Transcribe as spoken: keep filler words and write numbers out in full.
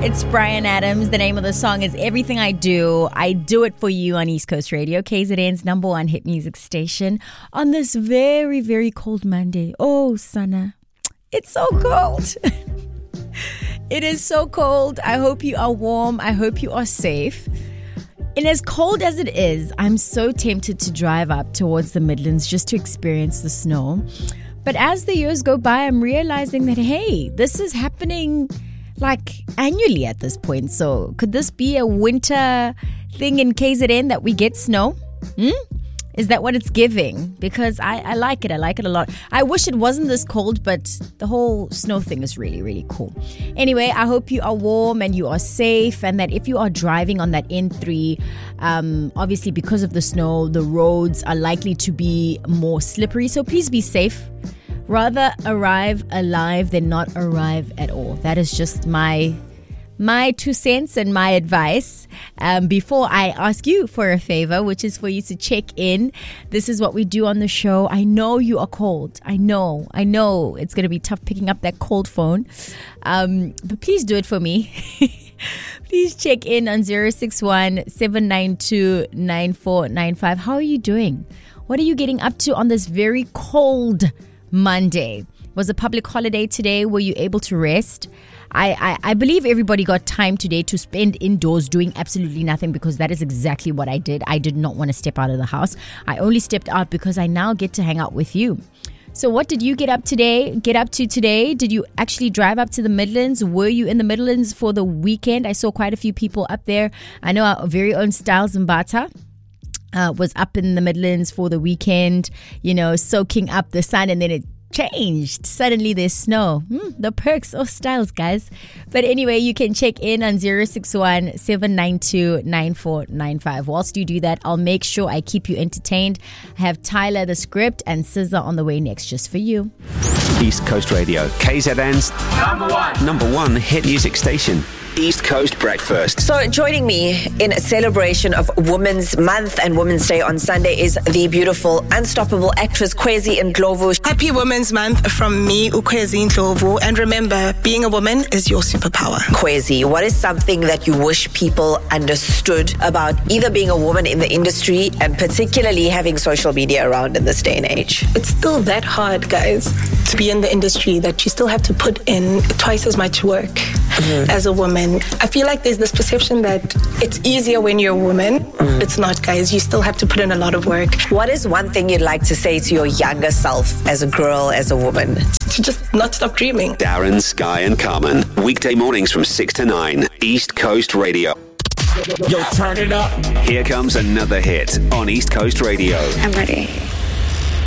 It's Bryan Adams. The name of the song is Everything I Do. I do it for you on East Coast Radio, K Z N's number one hit music station on this very, very cold Monday. Oh, Sana, it's so cold. It is so cold. I hope you are warm. I hope you are safe. And as cold as it is, I'm so tempted to drive up towards the Midlands just to experience the snow. But as the years go by, I'm realizing that, hey, this is happening like annually at this point. So could this be a winter thing in K Z N that we get snow? Hmm? Is that what it's giving? Because I, I like it. I like it a lot. I wish it wasn't this cold, but the whole snow thing is really, really cool. Anyway, I hope you are warm and you are safe, and that if you are driving on that N three, um, obviously because of the snow, the roads are likely to be more slippery. So please be safe. Rather arrive alive than not arrive at all. That is just my my two cents and my advice. Um, before I ask you for a favor, which is for you to check in. This is what we do on the show. I know you are cold. I know. I know it's going to be tough picking up that cold phone. Um, but please do it for me. Please check in on zero six one, seven nine two, nine four nine five. How are you doing? What are you getting up to on this very cold Monday? Was a public holiday today? Were you able to rest? I, I, I believe everybody got time today to spend indoors doing absolutely nothing, because that is exactly what I did. I did not want to step out of the house. I only stepped out because I now get to hang out with you. So what did you get up today? Get up to today? Did you actually drive up to the Midlands? Were you in the Midlands for the weekend? I saw quite a few people up there. I know our very own Styles Mbata uh, was up in the Midlands for the weekend, you know, soaking up the sun, and then it changed. Suddenly there's snow. Mm, the perks of Styles, guys. But anyway, you can check in on zero six one, seven nine two, nine four nine five. Whilst you do that, I'll make sure I keep you entertained. I have Tyler the Script and S Z A on the way next just for you. East Coast Radio, K Z N's number one, number one hit music station. East Coast Breakfast. So joining me in a celebration of Women's Month and Women's Day on Sunday is the beautiful, unstoppable actress Kwezi Ndlovu. Happy Women's Month from me, Kwezi Ndlovu. And remember, being a woman is your superpower. Kwezi, what is something that you wish people understood about either being a woman in the industry and particularly having social media around in this day and age? It's still that hard, guys, to be in the industry, that you still have to put in twice as much work mm-hmm. as a woman. I feel like there's this perception that it's easier when you're a woman. Mm. It's not, guys. You still have to put in a lot of work. What is one thing you'd like to say to your younger self as a girl, as a woman? To just not stop dreaming. Darren, Sky and Carmen. Weekday mornings from six to nine. East Coast Radio. Yo, turn it up. Here comes another hit on East Coast Radio. I'm ready.